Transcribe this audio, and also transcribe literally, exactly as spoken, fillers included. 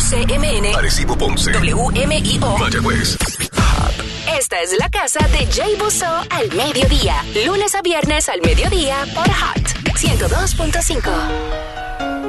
C M N, Arecibo, Ponce, W M I O, Mayagüez. Esta es la casa de Jay Busso al mediodía. Lunes a viernes al mediodía por Hot ciento dos punto cinco.